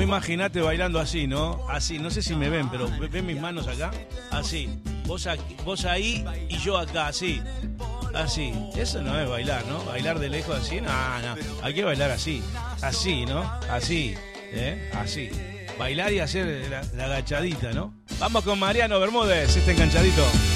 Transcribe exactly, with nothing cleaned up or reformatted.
imaginate bailando así, ¿no? Así, no sé si me ven, pero ven mis manos acá. Así. Vos, aquí, vos ahí y yo acá, así. Así. Eso no es bailar, ¿no? Bailar de lejos así, no, no. Hay que bailar así. Así, ¿no? Así. ¿Eh? Así. Bailar y hacer la, la agachadita, ¿no? Vamos con Mariano Bermúdez, este enganchadito.